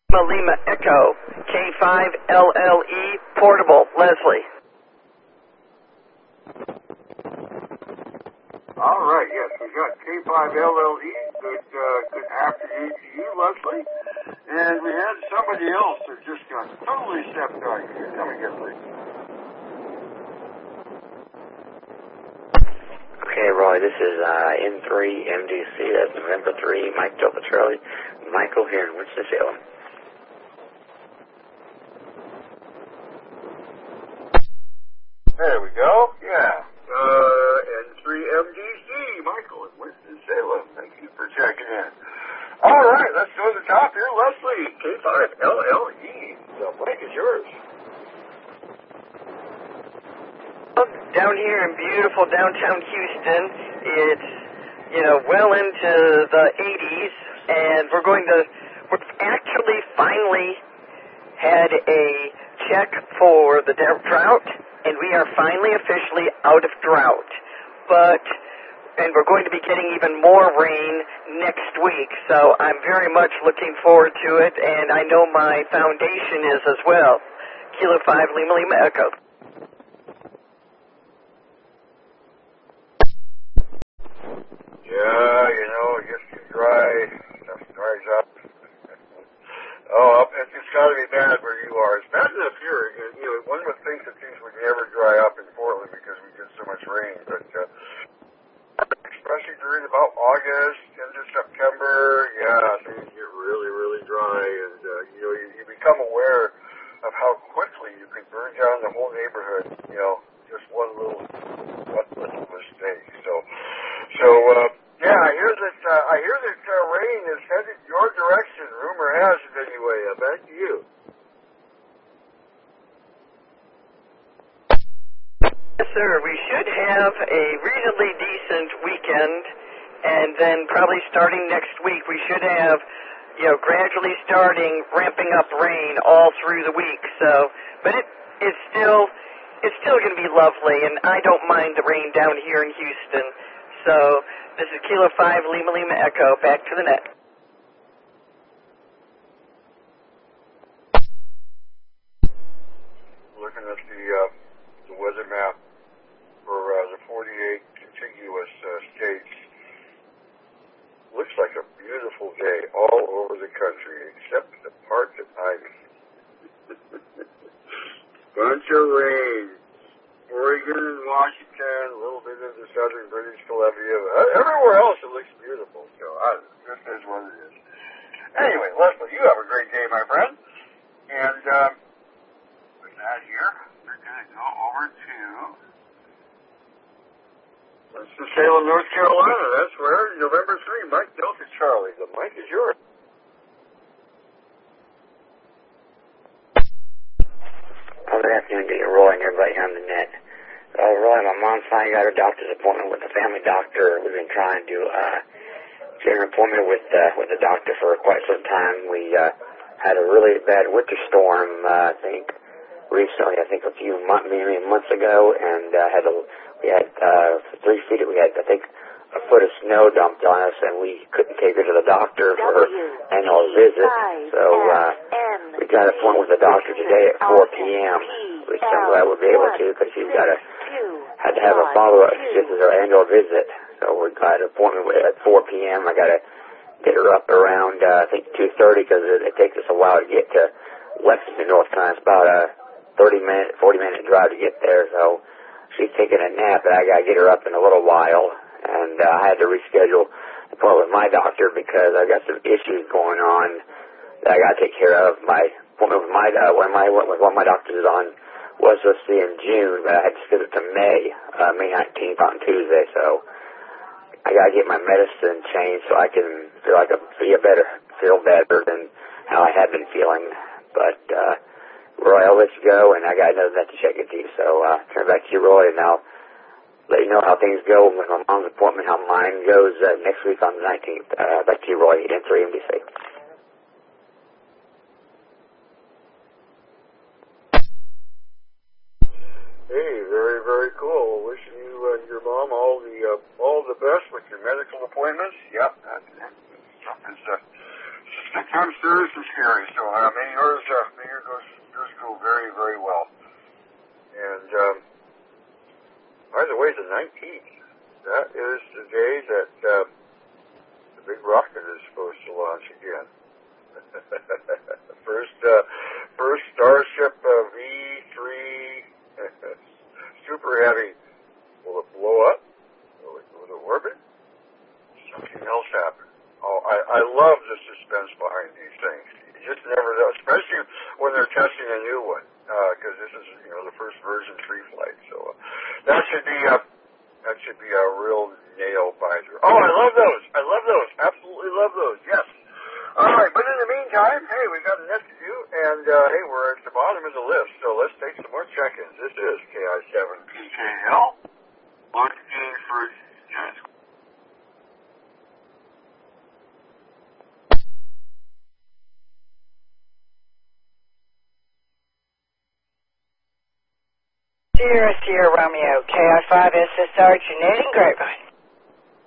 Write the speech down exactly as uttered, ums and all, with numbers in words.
Lima Echo, K five L L E, portable, Leslie. All right, yes, we got K five L L E. Good, uh, good afternoon to you, Leslie. And we had somebody else that just got totally stepped on you. Come again, please. Okay, Roy, this is uh, N three M D C. That's November three, Mike Delta Charlie. Michael here in Winston-Salem. There we go. Yeah. Uh, N three M D C, Michael in Winston-Salem. Thank you for checking in. All right, let's go to the top here. Leslie, K five L L E. The mic is yours. Down here in beautiful downtown Houston, it's, you know, well into the eighties, and we're going to, we've actually finally had a check for the drought, and we are finally officially out of drought. But, and we're going to be getting even more rain next week, so I'm very much looking forward to it, and I know my foundation is as well. Kilo five Lima Lima Echo. Yeah, you know, it gets too dry. Stuff dries up. Oh, it's, it's got to be bad where you are. It's bad enough here. You know, one would think that things would never dry up in Portland because we get so much rain, but uh, especially during about August into September, yeah, things get really, really dry, and uh, you know, you, you become aware of how quickly you could burn down the whole neighborhood. You know, just one little, one little mistake. So, so. Uh, Yeah, I hear that. Uh, I hear that uh, rain is headed your direction. Rumor has it, anyway. Uh, back to you. Yes, sir. We should have a reasonably decent weekend, and then probably starting next week, we should have, you know, gradually starting ramping up rain all through the week. So, but it it's still it's still going to be lovely, and I don't mind the rain down here in Houston. So. This is Kilo five Lima Lima Echo. Back to the net. Looking at the uh, the weather map for uh, the forty-eight contiguous uh, states, looks like a beautiful day all over the country, except the part that I'm in. Bunch of rain. Oregon and Washington, a little bit into southern British Columbia. Everywhere else it looks beautiful. So I, this is what it is. Anyway, Leslie, you have a great day, my friend. And um, with that here, we're going to go over to Winston-Salem, North Carolina. That's where November three, Mike Delta Charlie. The mic is yours. Good afternoon to you, Roy, and everybody on the net. Uh, Roy, my mom finally got her doctor's appointment with the family doctor. We've been trying to uh, get an appointment with uh, with the doctor for quite some time. We uh, had a really bad winter storm, uh, I think, recently. I think a few months, maybe months ago, and uh, had a, we had uh, three feet. We had, I think, a foot of snow dumped on us, and we couldn't take her to the doctor for her annual visit. So uh, we got an appointment with the doctor today at four p.m., which I'm glad we'll be able to, because she's got a had to have a follow-up. This is her annual visit, so we got an appointment with at four p.m. I got to get her up around uh, I think two thirty, because it, it takes us a while to get to Lexington, North Carolina. It's about a thirty minute, forty minute drive to get there. So she's taking a nap, and I got to get her up in a little while. And uh, I had to reschedule the appointment with my doctor because I got some issues going on that I got to take care of. My appointment with my uh, when my with one of my doctors is on was supposed to be in June, but I had to schedule it to May, uh, May nineteenth on Tuesday. So I got to get my medicine changed so I can feel like I feel better, feel better than how I had been feeling. But uh, Roy, I'll let you go, and I got another net to check with you. So uh, turn back to you, Roy, and I'll let you know how things go with my mom's appointment, how mine goes uh, next week on the nineteenth. Uh, back to you, Roy, N three M D C. Hey, very, very cool. Wishing you and your mom all the uh, all the best with your medical appointments. Yep, that, that stuff is uh, times serious and scary. So uh, may yours, uh, may yours, goes, yours go very, very well. And um, by the way, the nineteenth, that is the day that uh, the big rocket is supposed to launch again. first, uh, first Starship uh, V three Super Heavy. Will it blow up? Will it go to orbit? Something else happen. Oh, I, I love the suspense behind these things. You just never know, especially when they're testing a new one, because uh, this is, you know, the first version three flight. So uh, that should be a that should be a real nail biter. Oh, I love those. I love those. Absolutely love those. Yes. All right, but in the meantime, hey, we've got a next to do, and uh, hey, we're at the bottom of the list. So let's take some more check-ins. This is K I seven P K L. Looking for just. Sierra Sierra Romeo, K I five S S R, Jeanette and Grapevine.